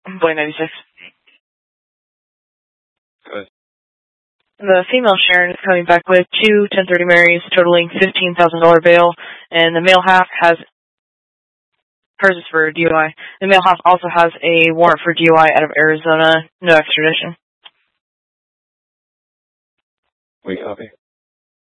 Boy 96. Good. The female Sharon is coming back with 2 1030 Marys totaling $15,000 bail, and the male half has, hers is for DUI. The male half also has a warrant for DUI out of Arizona, no extradition. We copy.